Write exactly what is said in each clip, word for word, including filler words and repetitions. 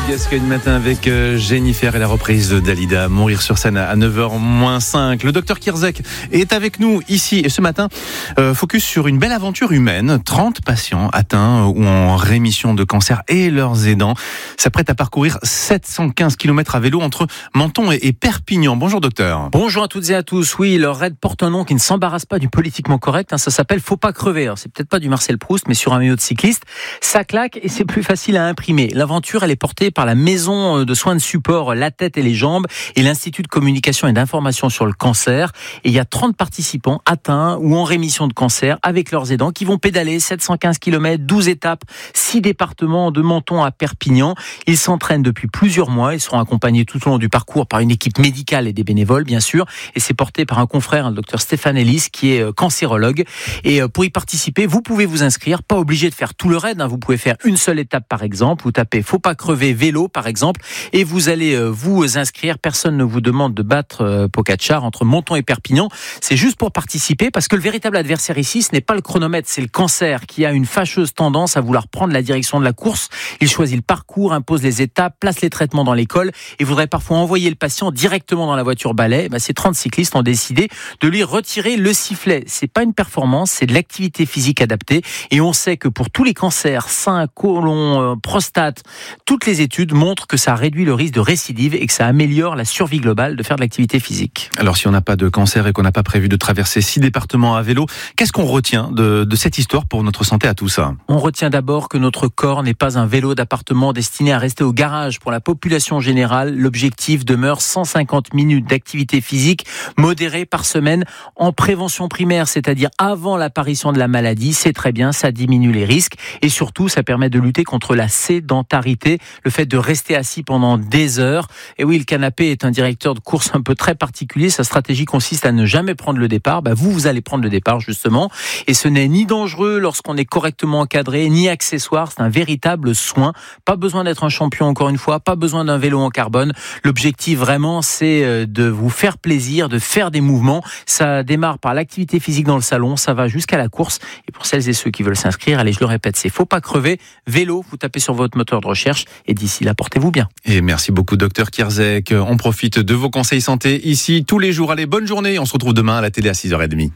Gascogne matin avec Jennifer et la reprise de Dalida, Mourir sur scène à neuf heures moins cinq. Le docteur Kierzek est avec nous ici et ce matin, euh, focus sur une belle aventure humaine. trente patients atteints ou en rémission de cancer et leurs aidants s'apprêtent à parcourir sept cent quinze kilomètres à vélo entre Menton et, et Perpignan. Bonjour docteur. Bonjour à toutes et à tous. Oui, leur raid porte un nom qui ne s'embarrasse pas du politiquement correct. Hein, ça s'appelle Faut pas crever. Alors, c'est peut-être pas du Marcel Proust, mais sur un maillot de cycliste, ça claque et c'est plus facile à imprimer. L'aventure, elle est portée par la maison de soins de support La Tête et les Jambes et l'Institut de communication et d'information sur le cancer. Et il y a trente participants atteints ou en rémission de cancer avec leurs aidants qui vont pédaler sept cent quinze kilomètres, douze étapes, six départements de Menton à Perpignan. Ils s'entraînent depuis plusieurs mois. Ils seront accompagnés tout au long du parcours par une équipe médicale et des bénévoles, bien sûr. Et c'est porté par un confrère, le docteur Stéphane Ellis, qui est cancérologue. Et pour y participer, vous pouvez vous inscrire. Pas obligé de faire tout le raid. Hein. Vous pouvez faire une seule étape, par exemple. Vous tapez Faut pas crever vélo, par exemple. Et vous allez vous inscrire. Personne ne vous demande de battre Pogačar entre Menton et Perpignan. C'est juste pour participer parce que le véritable adversaire ici, ce n'est pas le chronomètre, c'est le cancer qui a une fâcheuse tendance à vouloir prendre la direction de la course. Il choisit le parcours, impose les étapes, place les traitements dans l'école et voudrait parfois envoyer le patient directement dans la voiture balai. Ben, ces trente cyclistes ont décidé de lui retirer le sifflet. C'est pas une performance, c'est de l'activité physique adaptée et on sait que pour tous les cancers, sein, côlon, euh, prostate, toutes les études montrent que ça réduit le risque de récidive et que ça améliore la survie globale de faire de l'activité physique. Alors si on n'a pas de cancer et qu'on n'a pas prévu de traverser six départements à vélo, qu'est-ce qu'on retient de, de cette histoire pour notre santé à tout ça ? On retient d'abord que notre corps n'est pas un vélo d'appartement destiné à rester au garage. Pour la population générale, l'objectif demeure cent cinquante minutes d'activité physique modérée par semaine en prévention primaire, c'est-à-dire avant l'apparition de la maladie. C'est très bien, ça diminue les risques et surtout ça permet de lutter contre la sédentarité, le fait de rester assis pendant des heures. Et oui, le canapé est un directeur de course un peu très particulier. Sa stratégie consiste à ne jamais prendre le départ. Bah, vous, vous allez prendre le départ justement. Et ce n'est ni dangereux lorsqu'on est correctement encadré, ni accessoire. C'est un véritable soin. Pas besoin d'être un champion encore une fois, pas besoin d'un vélo en carbone. L'objectif vraiment, c'est de vous faire plaisir, de faire des mouvements. Ça démarre par l'activité physique dans le salon, ça va jusqu'à la course. Et pour celles et ceux qui veulent s'inscrire, allez, je le répète, c'est Faut pas crever. Vélo, vous tapez sur votre moteur de recherche et d'ici là, portez-vous bien. Et merci beaucoup, docteur Kierzek. On profite de vos conseils santé ici tous les jours. Allez, bonne journée. On se retrouve demain à la télé à six heures trente.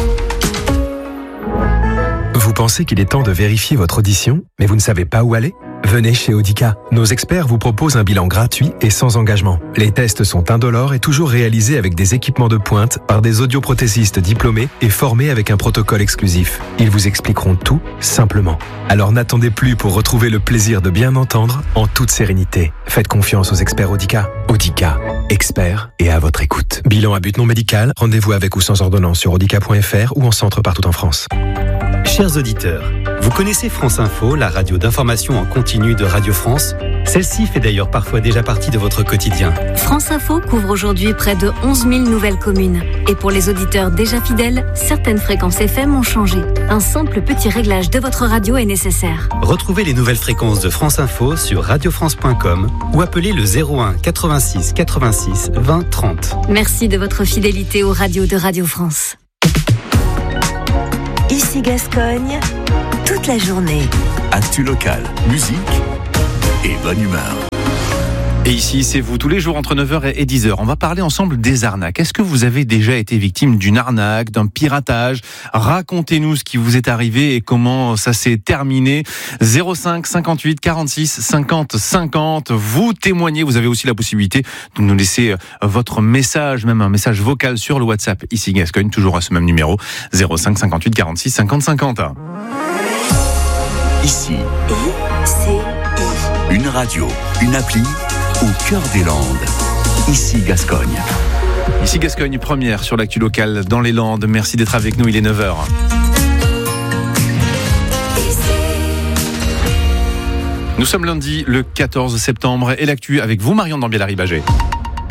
Vous pensez qu'il est temps de vérifier votre audition, mais vous ne savez pas où aller ? Venez chez Audica. Nos experts vous proposent un bilan gratuit et sans engagement. Les tests sont indolores et toujours réalisés avec des équipements de pointe par des audioprothésistes diplômés et formés avec un protocole exclusif. Ils vous expliqueront tout simplement. Alors n'attendez plus pour retrouver le plaisir de bien entendre en toute sérénité. Faites confiance aux experts Audica. Audica, experts et à votre écoute. Bilan à but non médical, rendez-vous avec ou sans ordonnance sur audica point f r ou en centre partout en France. Chers auditeurs, vous connaissez France Info, la radio d'information en continu de Radio France ? Celle-ci fait d'ailleurs parfois déjà partie de votre quotidien. France Info couvre aujourd'hui près de onze mille nouvelles communes. Et pour les auditeurs déjà fidèles, certaines fréquences F M ont changé. Un simple petit réglage de votre radio est nécessaire. Retrouvez les nouvelles fréquences de France Info sur radio france point com ou appelez le zéro un quatre-vingt-six quatre-vingt-six vingt trente. Merci de votre fidélité aux radios de Radio France. Ici Gascogne, toute la journée. Actu local, musique et bonne humeur. Et ici, c'est vous, tous les jours entre neuf heures et dix heures. On va parler ensemble des arnaques. Est-ce que vous avez déjà été victime d'une arnaque, d'un piratage ? Racontez-nous ce qui vous est arrivé et comment ça s'est terminé. zéro cinq cinquante-huit quarante-six cinquante cinquante. Vous témoignez. Vous avez aussi la possibilité de nous laisser votre message, même un message vocal sur le WhatsApp. Ici Gascogne, toujours à ce même numéro. zéro cinq cinquante-huit quarante-six cinquante cinquante. Ici. I C I. Une radio, une appli au cœur des Landes. Ici Gascogne. Ici Gascogne, première sur l'actu locale dans les Landes. Merci d'être avec nous, il est neuf heures. Nous sommes lundi, le quatorze septembre, et l'actu avec vous, Marion Dambiel-Arribagé.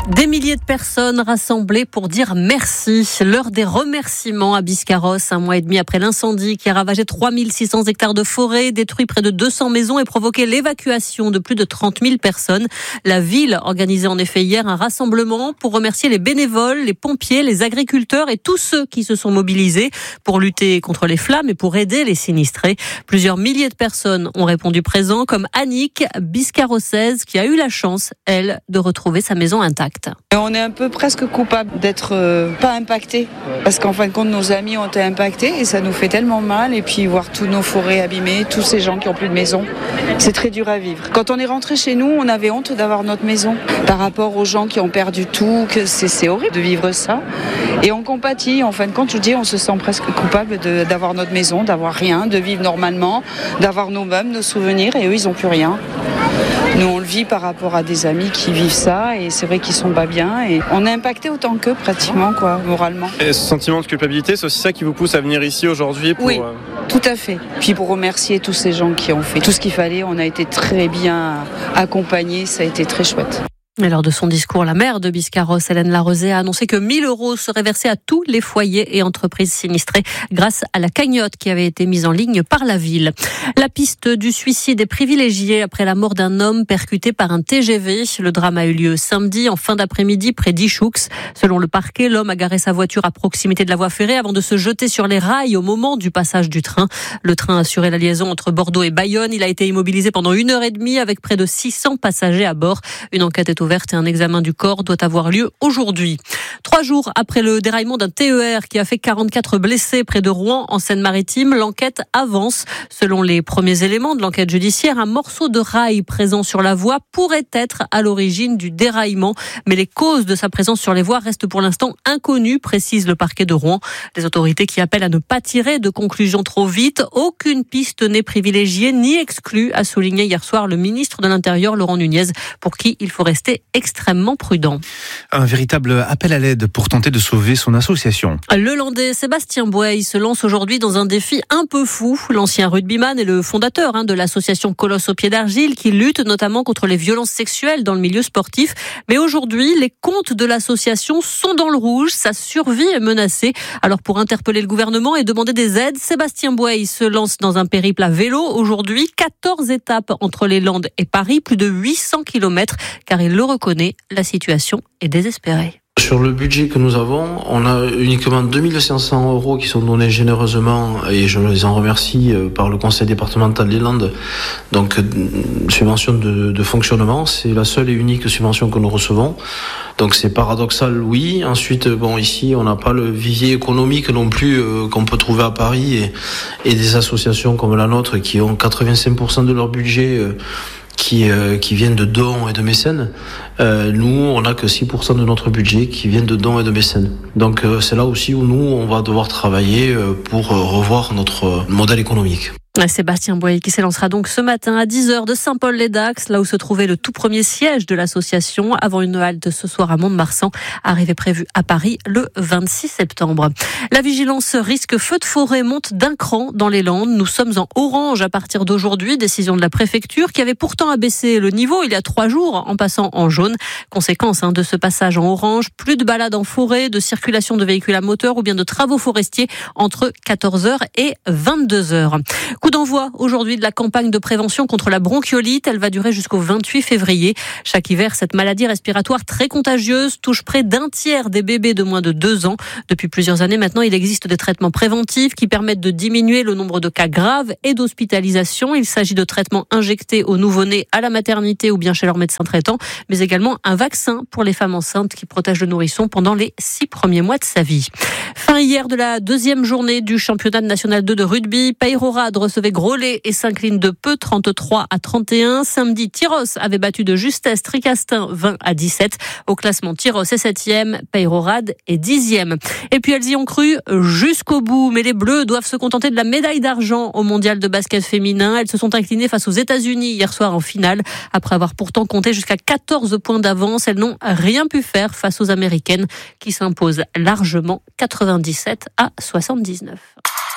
Des milliers de personnes rassemblées pour dire merci. L'heure des remerciements à Biscarrosse, un mois et demi après l'incendie qui a ravagé trois mille six cents hectares de forêt, détruit près de deux cents maisons et provoqué l'évacuation de plus de trente mille personnes. La ville organisait en effet hier un rassemblement pour remercier les bénévoles, les pompiers, les agriculteurs et tous ceux qui se sont mobilisés pour lutter contre les flammes et pour aider les sinistrés. Plusieurs milliers de personnes ont répondu présent, comme Annick, biscarrossaise, qui a eu la chance, elle, de retrouver sa maison intacte. On est un peu presque coupable d'être euh, pas impactés, parce qu'en fin de compte nos amis ont été impactés et ça nous fait tellement mal, et puis voir tous nos forêts abîmées, tous ces gens qui n'ont plus de maison, c'est très dur à vivre. Quand on est rentré chez nous, on avait honte d'avoir notre maison par rapport aux gens qui ont perdu tout, que c'est, c'est horrible de vivre ça, et on compatit. En fin de compte, je vous dis, on se sent presque coupable de, d'avoir notre maison, d'avoir rien, de vivre normalement, d'avoir nos meubles, nos souvenirs, et eux ils n'ont plus rien. Nous, on le vit par rapport à des amis qui vivent ça, et c'est vrai qu'ils sont pas bien, et on est impacté autant qu'eux, pratiquement, quoi, moralement. Et ce sentiment de culpabilité, c'est aussi ça qui vous pousse à venir ici aujourd'hui pour... Oui, tout à fait. Puis pour remercier tous ces gens qui ont fait tout ce qu'il fallait, on a été très bien accompagnés, ça a été très chouette. Et lors de son discours, la maire de Biscarrosse, Hélène Larosé, a annoncé que mille euros seraient versés à tous les foyers et entreprises sinistrés grâce à la cagnotte qui avait été mise en ligne par la ville. La piste du suicide est privilégiée après la mort d'un homme percuté par un T G V. Le drame a eu lieu samedi en fin d'après-midi près d'Ichoux. Selon le parquet, l'homme a garé sa voiture à proximité de la voie ferrée avant de se jeter sur les rails au moment du passage du train. Le train assurait la liaison entre Bordeaux et Bayonne. Il a été immobilisé pendant une heure et demie avec près de six cents passagers à bord. Une enquête est ouverte et un examen du corps doit avoir lieu aujourd'hui. Trois jours après le déraillement d'un T E R qui a fait quarante-quatre blessés près de Rouen en Seine-Maritime, l'enquête avance. Selon les premiers éléments de l'enquête judiciaire, un morceau de rail présent sur la voie pourrait être à l'origine du déraillement. Mais les causes de sa présence sur les voies restent pour l'instant inconnues, précise le parquet de Rouen. Les autorités qui appellent à ne pas tirer de conclusions trop vite. Aucune piste n'est privilégiée ni exclue, a souligné hier soir le ministre de l'Intérieur, Laurent Nunez, pour qui il faut rester extrêmement prudent. Un véritable appel à l'aide pour tenter de sauver son association. Le Landais Sébastien Bouey se lance aujourd'hui dans un défi un peu fou. L'ancien rugbyman et le fondateur hein, de l'association Colosse au pied d'argile qui lutte notamment contre les violences sexuelles dans le milieu sportif. Mais aujourd'hui, les comptes de l'association sont dans le rouge. Sa survie est menacée. Alors pour interpeller le gouvernement et demander des aides, Sébastien Bouey se lance dans un périple à vélo. Aujourd'hui, quatorze étapes entre les Landes et Paris, plus de huit cents kilomètres, car il le reconnaît, la situation est désespérée. Sur le budget que nous avons, on a uniquement deux mille cinq cents euros qui sont donnés généreusement, et je les en remercie, par le conseil départemental des Landes. Donc, subvention de, de fonctionnement, c'est la seule et unique subvention que nous recevons. Donc c'est paradoxal, oui. Ensuite, bon, ici, on n'a pas le vivier économique non plus euh, qu'on peut trouver à Paris, et, et des associations comme la nôtre qui ont quatre-vingt-cinq pour cent de leur budget euh, qui euh, qui viennent de dons et de mécènes. Euh, nous, on n'a que six pour cent de notre budget qui viennent de dons et de mécènes. Donc euh, c'est là aussi où nous, on va devoir travailler euh, pour euh, revoir notre euh, modèle économique. Sébastien Bouey qui s'élancera donc ce matin à dix heures de Saint-Paul-les-Dax, là où se trouvait le tout premier siège de l'association, avant une halte ce soir à Mont-de-Marsan, arrivée prévue à Paris le vingt-six septembre. La vigilance risque feu de forêt monte d'un cran dans les Landes. Nous sommes en orange à partir d'aujourd'hui, décision de la préfecture qui avait pourtant abaissé le niveau il y a trois jours en passant en jaune. Conséquence hein, de ce passage en orange, plus de balades en forêt, de circulation de véhicules à moteur ou bien de travaux forestiers entre quatorze heures et vingt-deux heures. Coup d'envoi aujourd'hui de la campagne de prévention contre la bronchiolite. Elle va durer jusqu'au vingt-huit février. Chaque hiver, cette maladie respiratoire très contagieuse touche près d'un tiers des bébés de moins de deux ans. Depuis plusieurs années maintenant, il existe des traitements préventifs qui permettent de diminuer le nombre de cas graves et d'hospitalisation. Il s'agit de traitements injectés aux nouveau-nés à la maternité ou bien chez leur médecin traitant, mais également un vaccin pour les femmes enceintes qui protège le nourrisson pendant les six premiers mois de sa vie. Fin hier de la deuxième journée du championnat national deux de rugby. Peyrorade recevait Groslay et s'incline de peu trente-trois à trente et un. Samedi, Tyrosse avait battu de justesse Tricastin vingt à dix-sept. Au classement, Tyrosse est septième, Peyrorade est dixième. Et puis elles y ont cru jusqu'au bout. Mais les Bleus doivent se contenter de la médaille d'argent au mondial de basket féminin. Elles se sont inclinées face aux États-Unis hier soir en finale. Après avoir pourtant compté jusqu'à quatorze points d'avance, elles n'ont rien pu faire face aux Américaines qui s'imposent largement quatre-vingt-dix-sept à soixante-dix-neuf.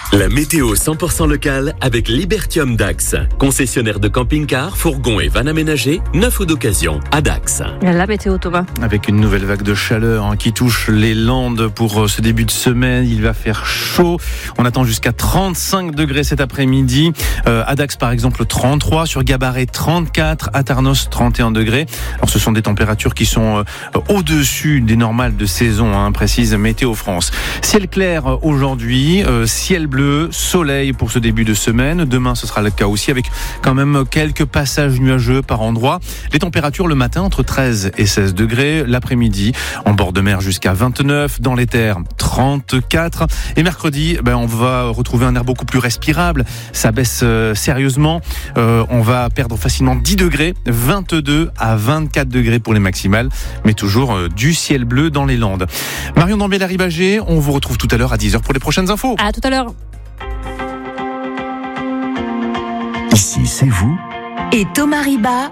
La météo cent pour cent locale avec Libertium Dax. Concessionnaire de camping-car, fourgons et vannes aménagées, neuf ou d'occasion à Dax. La météo, Thomas. Avec une nouvelle vague de chaleur hein, qui touche les Landes pour ce début de semaine. Il va faire chaud. On attend jusqu'à trente-cinq degrés cet après-midi. Euh, à Dax, par exemple, trente-trois. Sur Gabaret, trente-quatre. À Tarnos, trente et un degrés. Alors, ce sont des températures qui sont euh, au-dessus des normales de saison, hein, précise Météo France. Ciel clair aujourd'hui, euh, ciel bleu. Soleil pour ce début de semaine. Demain, ce sera le cas aussi avec quand même quelques passages nuageux par endroits. Les températures le matin entre treize et seize degrés. L'après-midi, en bord de mer jusqu'à vingt-neuf. Dans les terres, trente-quatre. Et mercredi, ben, on va retrouver un air beaucoup plus respirable. Ça baisse euh, sérieusement. Euh, on va perdre facilement dix degrés. vingt-deux à vingt-quatre degrés pour les maximales. Mais toujours euh, du ciel bleu dans les Landes. Marion Dambé-Larribagé, on vous retrouve tout à l'heure à dix heures pour les prochaines infos. À tout à l'heure. Ici, c'est vous Et Thomas Riba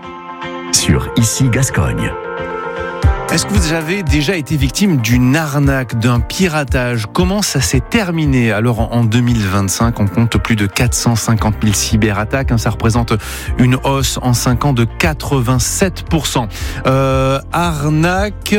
sur Ici Gascogne. Est-ce que vous avez déjà été victime d'une arnaque, d'un piratage ? Comment ça s'est terminé ? Alors en deux mille vingt-cinq, on compte plus de quatre cent cinquante mille cyberattaques. Ça représente une hausse en cinq ans de quatre-vingt-sept pour cent. Euh, arnaque,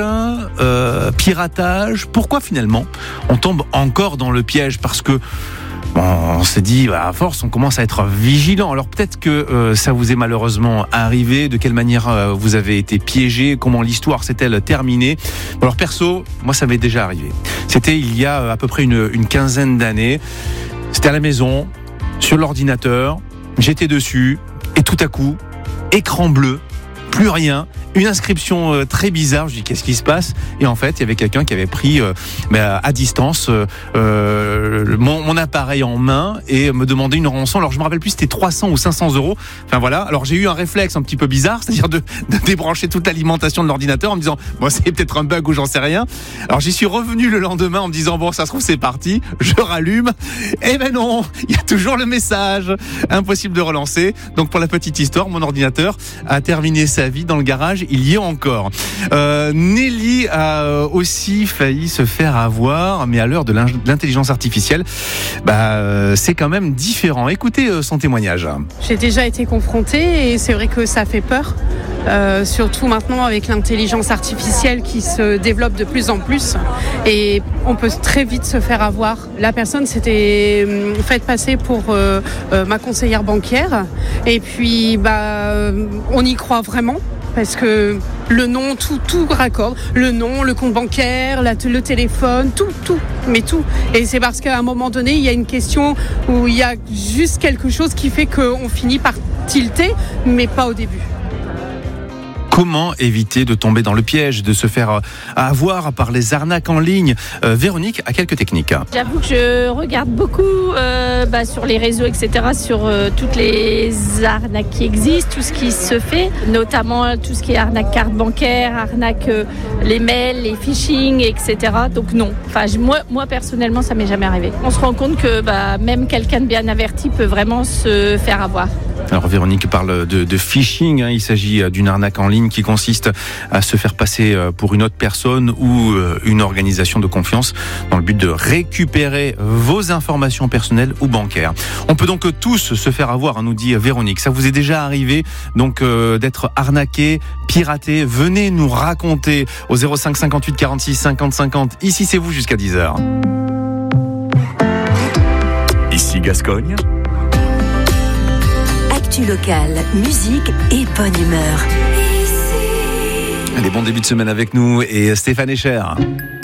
euh, piratage. Pourquoi finalement on tombe encore dans le piège ? Parce que bon, on s'est dit, bah, à force, on commence à être vigilant. Alors peut-être que euh, ça vous est malheureusement arrivé. De quelle manière euh, vous avez été piégé ? Comment l'histoire s'est-elle terminée ? Alors perso, moi ça m'est déjà arrivé. C'était il y a à peu près une, une quinzaine d'années. C'était à la maison, sur l'ordinateur. J'étais dessus et tout à coup, écran bleu, plus rien. Une inscription euh, très bizarre. Je dis qu'est-ce qui se passe ? Et en fait, il y avait quelqu'un qui avait pris euh, bah, à distance euh, euh, mon, mon appareil en main et me demandait une rançon. Alors je me rappelle plus, c'était trois cents ou cinq cents euros. Enfin voilà. Alors j'ai eu un réflexe un petit peu bizarre, c'est-à-dire de, de débrancher toute l'alimentation de l'ordinateur en me disant bon c'est peut-être un bug ou j'en sais rien. Alors j'y suis revenu le lendemain en me disant bon ça se trouve c'est parti. Je rallume. Et ben non, il y a toujours le message. Impossible de relancer. Donc pour la petite histoire, mon ordinateur a terminé sa vie dans le garage. Il y est encore. Euh, Nelly a aussi failli se faire avoir, mais à l'heure de l'intelligence artificielle, bah, c'est quand même différent. Écoutez son témoignage. J'ai déjà été confrontée et c'est vrai que ça fait peur. Euh, surtout maintenant avec l'intelligence artificielle qui se développe de plus en plus et on peut très vite se faire avoir. La personne s'était faite passer pour euh, euh, ma conseillère bancaire et puis bah, on y croit vraiment. Parce que le nom, tout, tout raccorde. Le nom, le compte bancaire, la, le téléphone, tout, tout, mais tout. Et c'est parce qu'à un moment donné, il y a une question où il y a juste quelque chose qui fait qu'on finit par tilter, mais pas au début. Comment éviter de tomber dans le piège, de se faire avoir par les arnaques en ligne ? euh, Véronique a quelques techniques. J'avoue que je regarde beaucoup euh, bah, sur les réseaux, et cetera, sur euh, toutes les arnaques qui existent, tout ce qui se fait, notamment tout ce qui est arnaque carte bancaire, arnaque euh, les mails, les phishing, et cetera. Donc non, enfin, moi, moi personnellement, ça m'est jamais arrivé. On se rend compte que bah, même quelqu'un de bien averti peut vraiment se faire avoir. Alors Véronique parle de, de phishing, hein. Il s'agit d'une arnaque en ligne qui consiste à se faire passer pour une autre personne ou une organisation de confiance dans le but de récupérer vos informations personnelles ou bancaires. On peut donc tous se faire avoir, hein, nous dit Véronique. Ça vous est déjà arrivé donc euh, d'être arnaqué, piraté ? Venez nous raconter au zéro cinq cinquante-huit quarante-six cinquante cinquante. Ici c'est vous jusqu'à dix heures. Ici Gascogne. Local, musique et bonne humeur. Allez, bon début de semaine avec nous et Stéphane Echer.